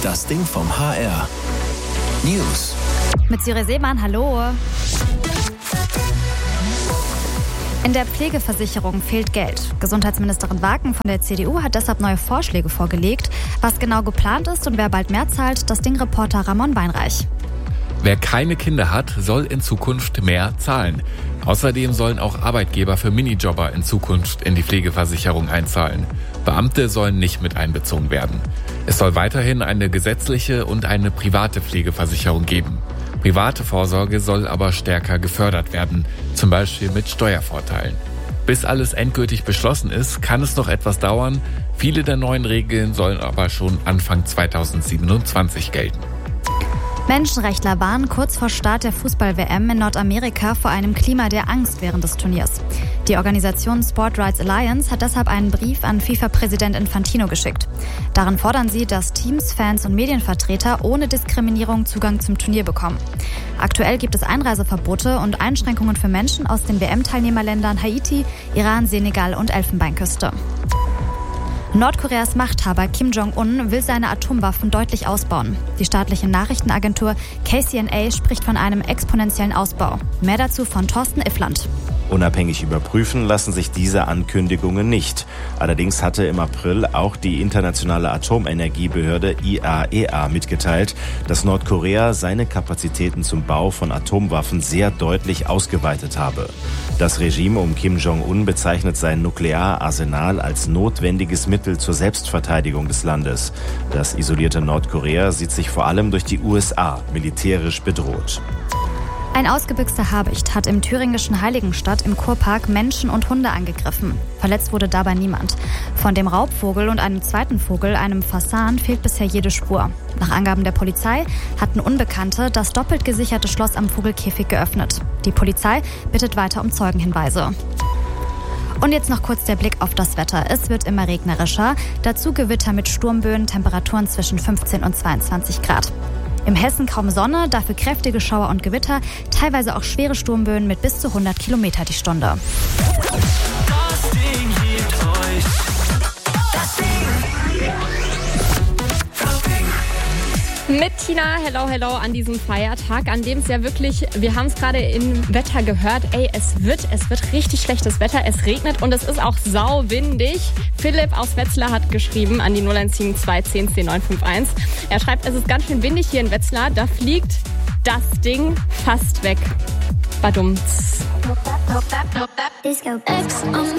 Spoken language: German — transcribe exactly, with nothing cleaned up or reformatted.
Das Ding vom H R. News. Mit Sire Seemann, hallo. In der Pflegeversicherung fehlt Geld. Gesundheitsministerin Waken von der C D U hat deshalb neue Vorschläge vorgelegt. Was genau geplant ist und wer bald mehr zahlt, das Ding-Reporter Ramon Weinreich. Wer keine Kinder hat, soll in Zukunft mehr zahlen. Außerdem sollen auch Arbeitgeber für Minijobber in Zukunft in die Pflegeversicherung einzahlen. Beamte sollen nicht mit einbezogen werden. Es soll weiterhin eine gesetzliche und eine private Pflegeversicherung geben. Private Vorsorge soll aber stärker gefördert werden, zum Beispiel mit Steuervorteilen. Bis alles endgültig beschlossen ist, kann es noch etwas dauern. Viele der neuen Regeln sollen aber schon Anfang zweitausendsiebenundzwanzig gelten. Menschenrechtler warnen kurz vor Start der Fußball-W M in Nordamerika vor einem Klima der Angst während des Turniers. Die Organisation Sport Rights Alliance hat deshalb einen Brief an FIFA-Präsident Infantino geschickt. Darin fordern sie, dass Teams, Fans und Medienvertreter ohne Diskriminierung Zugang zum Turnier bekommen. Aktuell gibt es Einreiseverbote und Einschränkungen für Menschen aus den W M-Teilnehmerländern Haiti, Iran, Senegal und Elfenbeinküste. Nordkoreas Machthaber Kim Jong-un will seine Atomwaffen deutlich ausbauen. Die staatliche Nachrichtenagentur K C N A spricht von einem exponentiellen Ausbau. Mehr dazu von Thorsten Iffland. Unabhängig überprüfen lassen sich diese Ankündigungen nicht. Allerdings hatte im April auch die internationale Atomenergiebehörde I A E A mitgeteilt, dass Nordkorea seine Kapazitäten zum Bau von Atomwaffen sehr deutlich ausgeweitet habe. Das Regime um Kim Jong-un bezeichnet sein Nukleararsenal als notwendiges Mittel zur Selbstverteidigung des Landes. Das isolierte Nordkorea sieht sich vor allem durch die U S A militärisch bedroht. Ein ausgebüxter Habicht hat im thüringischen Heiligenstadt im Kurpark Menschen und Hunde angegriffen. Verletzt wurde dabei niemand. Von dem Raubvogel und einem zweiten Vogel, einem Fasan, fehlt bisher jede Spur. Nach Angaben der Polizei hatten Unbekannte das doppelt gesicherte Schloss am Vogelkäfig geöffnet. Die Polizei bittet weiter um Zeugenhinweise. Und jetzt noch kurz der Blick auf das Wetter. Es wird immer regnerischer. Dazu Gewitter mit Sturmböen, Temperaturen zwischen fünfzehn und zweiundzwanzig Grad. Im Hessen kaum Sonne, dafür kräftige Schauer und Gewitter, teilweise auch schwere Sturmböen mit bis zu hundert Kilometer die Stunde. Das Ding hebt euch. Das Ding. Das Ding. Mit Tina, hello, hello an diesem Feiertag, an dem es ja wirklich, wir haben es gerade im Wetter gehört, ey, es wird, es wird richtig schlechtes Wetter, es regnet und es ist auch sauwindig. Philipp aus Wetzlar hat geschrieben an die null eins sieben zwei zehn zehn neun fünf eins. Er schreibt, es ist ganz schön windig hier in Wetzlar, da fliegt das Ding fast weg. Badumts.